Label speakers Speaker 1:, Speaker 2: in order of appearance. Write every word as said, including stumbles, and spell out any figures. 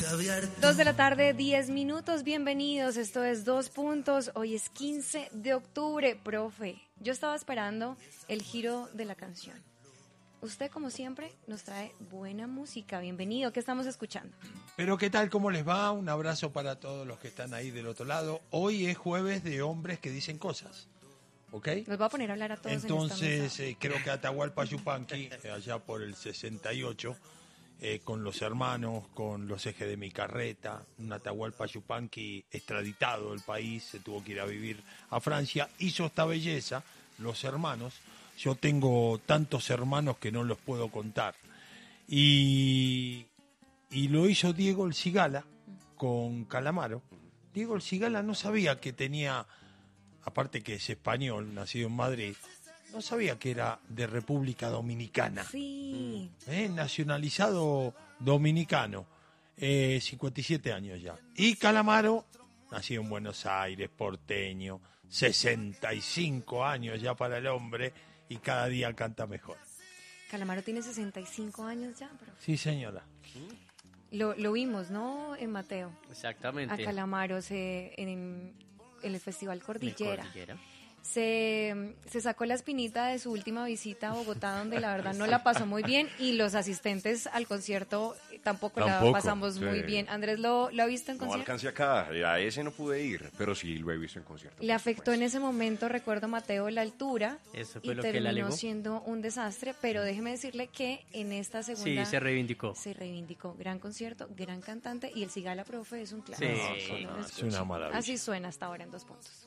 Speaker 1: Dos de la tarde, diez minutos, bienvenidos, esto es Dos Puntos, hoy es quince de octubre, profe, yo estaba esperando el giro de la canción. Usted, como siempre, nos trae buena música, bienvenido, ¿qué estamos escuchando?
Speaker 2: Pero ¿qué tal? ¿Cómo les va? Un abrazo para todos los que están ahí del otro lado. Hoy es jueves de hombres que dicen cosas, ¿ok?
Speaker 1: Los voy a poner a hablar a todos.
Speaker 2: Entonces, eh, creo que Atahualpa Yupanqui, eh, allá por el sesenta y ocho, eh, con los hermanos, con los ejes de mi carreta, un Atahualpa Yupanqui extraditado del país, se tuvo que ir a vivir a Francia, hizo esta belleza, los hermanos. Yo tengo tantos hermanos que no los puedo contar. Y, y lo hizo Diego El Cigala con Calamaro. Diego El Cigala no sabía que tenía, aparte que es español, nacido en Madrid, no sabía que era de República Dominicana.
Speaker 1: Sí.
Speaker 2: ¿Eh? Nacionalizado dominicano, eh, cincuenta y siete años ya. Y Calamaro, nacido en Buenos Aires, porteño, sesenta y cinco años ya para el hombre, y cada día canta mejor.
Speaker 1: Calamaro tiene sesenta y cinco años ya, bro.
Speaker 2: Sí, señora.
Speaker 1: Lo, lo vimos, ¿no, en Mateo?
Speaker 3: Exactamente.
Speaker 1: A Calamaro se, en, en el Festival Cordillera.
Speaker 3: Cordillera.
Speaker 1: Se, se sacó la espinita de su última visita a Bogotá, donde la verdad no la pasó muy bien, y los asistentes al concierto tampoco,
Speaker 4: Tampoco,
Speaker 1: la pasamos
Speaker 4: sí.
Speaker 1: muy bien. Andrés, ¿lo, lo ha visto en
Speaker 4: No
Speaker 1: concierto?
Speaker 4: alcancé acá, a ese no pude ir, pero sí lo he visto en concierto.
Speaker 1: Le afectó en ese momento, recuerdo, Mateo, la altura.
Speaker 3: Eso fue
Speaker 1: y
Speaker 3: lo que él
Speaker 1: terminó
Speaker 3: alegó.
Speaker 1: siendo un desastre, pero déjeme decirle que en esta segunda...
Speaker 3: Sí, se reivindicó.
Speaker 1: Se reivindicó. Gran concierto, gran cantante, y el Cigala, profe, es un clásico.
Speaker 3: Sí.
Speaker 1: No lo
Speaker 2: Es
Speaker 1: escuche.
Speaker 2: una maravilla.
Speaker 1: Así suena hasta ahora en Dos Puntos.